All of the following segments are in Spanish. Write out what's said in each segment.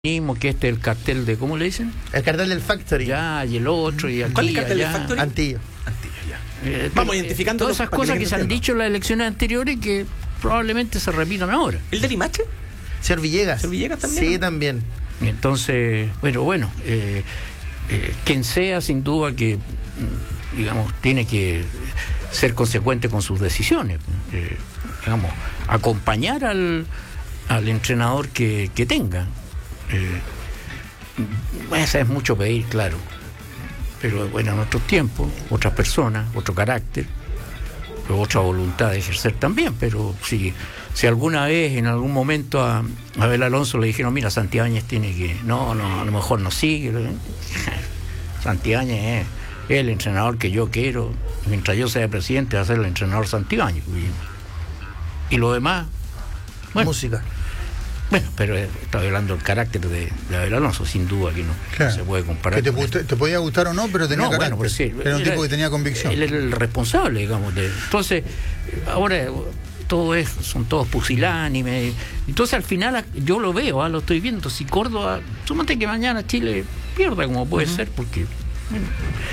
que este es el cartel de, ¿cómo le dicen? El cartel del Factory. Ya, y el otro, y aquí, ¿Cuál es el cartel allá. del Factory? Antillo. Ya. Vamos identificando todas esas cosas que se han dicho en las elecciones anteriores que probablemente se repitan ahora. ¿El de Limache? Señor Villegas. ¿Señor Villegas también? Sí, ¿no? también. Entonces, bueno, quien sea, sin duda que, digamos, tiene que ser consecuente con sus decisiones. Digamos, acompañar al entrenador que tenga. Esa es mucho pedir, claro, pero bueno, en otros tiempos, otras personas, otro carácter, otra voluntad de ejercer también. Pero si alguna vez, en algún momento a Abel Alonso le dijeron, mira, Santibáñez tiene que, no, a lo mejor no sigue, Santibáñez es el entrenador que yo quiero, mientras yo sea presidente va a ser el entrenador Santibáñez, y lo demás, bueno, música. Bueno, pero estaba hablando del carácter de Abel Alonso, sin duda que no, claro, no se puede comparar. Que te podía gustar o no, pero tenía carácter. Bueno, pues sí, era un tipo que tenía convicción. Él era el responsable, digamos. Entonces, ahora todo son todos pusilánimes. Entonces, al final, yo lo veo, lo estoy viendo. Si Córdoba, súmate que mañana Chile pierda, como puede ser, porque bueno,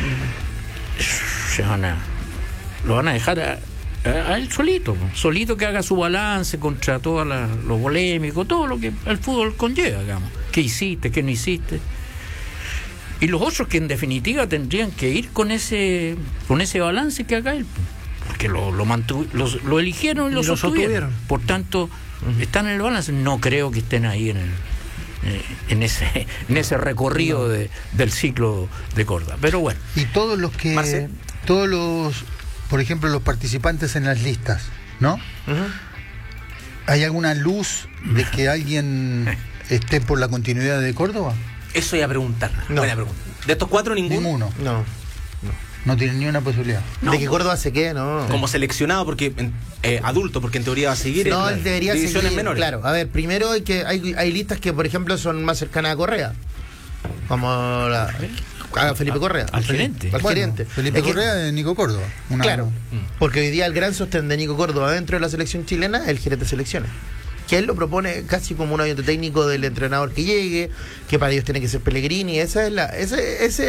lo van a dejar a él solito que haga su balance contra todo lo polémico, todo lo que el fútbol conlleva, digamos. ¿Qué hiciste, qué no hiciste? Y los otros que en definitiva tendrían que ir con ese balance que haga él, porque lo eligieron y lo sostuvieron. Por tanto, están en el balance. No creo que estén ahí en ese recorrido del ciclo de Córdoba. Pero bueno. Y todos los que... Marce. Por ejemplo, los participantes en las listas, ¿no? Uh-huh. ¿Hay alguna luz de que alguien esté por la continuidad de Córdoba? Eso iba a preguntar. No. Buena pregunta. ¿De estos cuatro ninguno? No tienen ni una posibilidad. No. ¿De que Córdoba se quede? No. Como seleccionado, porque adulto, porque en teoría va a seguir No, en él debería divisiones seguir, menores. claro. A ver, primero hay listas que, por ejemplo, son más cercanas a Correa. Como a Felipe Correa. Al gerente. Al gerente. Felipe Correa de Nico Córdoba. Claro, porque hoy día el gran sostén de Nico Córdoba dentro de la selección chilena es el gerente de selecciones. Que él lo propone casi como un ayudante técnico del entrenador que llegue, que para ellos tiene que ser Pellegrini. Ese es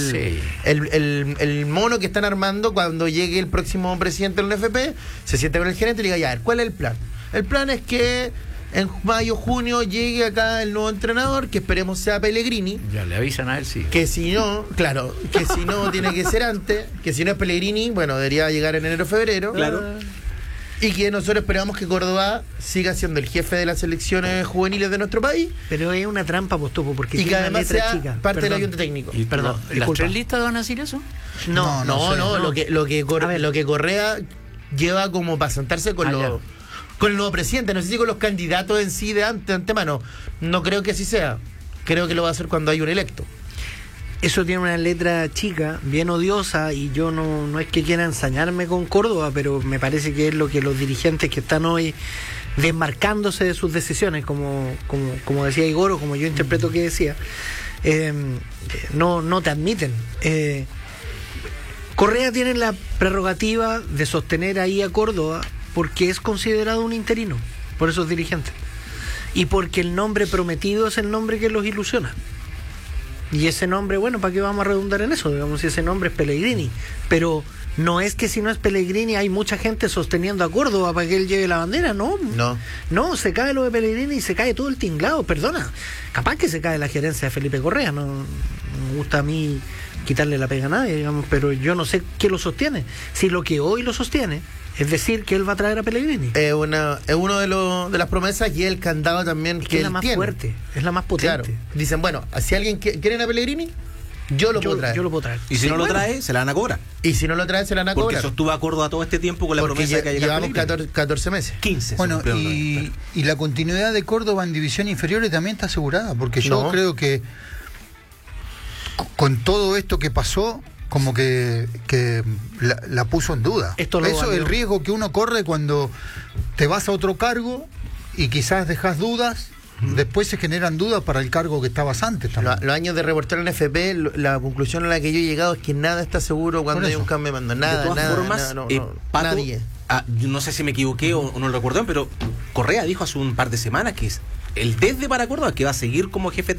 el mono que están armando cuando llegue el próximo presidente del NFP, se siente con el gerente y le diga, ya, ¿cuál es el plan? El plan es que en mayo, junio llegue acá el nuevo entrenador, que esperemos sea Pellegrini. Ya le avisan a él, sí. Que si no, claro, que si no tiene que ser antes, que si no es Pellegrini, bueno, debería llegar en enero o febrero. Claro. Y que nosotros esperamos que Córdoba siga siendo el jefe de las selecciones juveniles de nuestro país. Pero es una trampa, Postopo, porque Y que tiene una además letra sea chica. parte del Perdón. ayuntamiento técnico. Y Perdón, ¿las disculpa. 3 listas van a decir eso? No, lo que Correa lleva como para sentarse con el nuevo presidente, no sé si con los candidatos en sí de antemano. No creo que así sea. Creo que lo va a hacer cuando hay un electo. Eso tiene una letra chica, bien odiosa, y yo no es que quiera ensañarme con Córdoba, pero me parece que es lo que los dirigentes que están hoy desmarcándose de sus decisiones, como decía Igor, o como yo interpreto que decía, no te admiten. Correa tiene la prerrogativa de sostener ahí a Córdoba porque es considerado un interino por esos dirigentes y porque el nombre prometido es el nombre que los ilusiona. Y ese nombre, bueno, ¿para qué vamos a redundar en eso? Digamos, si ese nombre es Pellegrini. Pero no es que si no es Pellegrini hay mucha gente sosteniendo a Córdoba para que él lleve la bandera, ¿no? No, se cae lo de Pellegrini y se cae todo el tinglado, perdona. Capaz que se cae la gerencia de Felipe Correa, no me gusta a mí quitarle la pega a nadie, digamos, pero yo no sé qué lo sostiene. Si lo que hoy lo sostiene es decir que él va a traer a Pellegrini. Es uno de las promesas y el candado también que es él la más tiene. fuerte, es la más potente. Claro. Dicen, bueno, si alguien quiere a Pellegrini, yo lo puedo traer. Yo lo puedo traer. Y si no lo trae, se la van a cobrar. Y si no lo trae, se la van a Porque cobrar. sostuvo a Córdoba todo este tiempo con la Porque promesa de que llevamos Pellegrini. 14 meses. 15. Bueno, y la continuidad de Córdoba en división inferiores también está asegurada, porque yo creo que con todo esto que pasó, como que la puso en duda. Eso es el riesgo que uno corre cuando te vas a otro cargo y quizás dejas dudas. Después se generan dudas para el cargo que estabas antes también. Los años de reportar en FP, la conclusión a la que yo he llegado es que nada está seguro cuando hay un cambio de mando. Nada, de todas nada, formas, nada, Pato, nadie. Yo no sé si me equivoqué o no lo recuerdo, pero Correa dijo hace un par de semanas que el desde para Córdoba, que va a seguir como jefe